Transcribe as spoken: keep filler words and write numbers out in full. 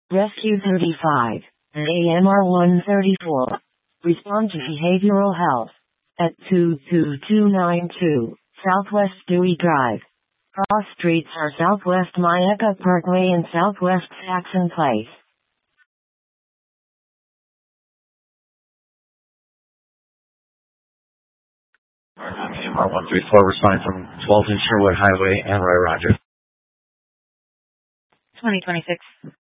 Rescue thirty-five, A M R one thirty-four. Respond to behavioral health at two two two nine two Southwest Dewey Drive. Cross streets are Southwest Myakka Parkway and Southwest Saxon Place. A M R one thirty-four, responding from twelve in Sherwood Highway and Roy Rogers. twenty twenty-six.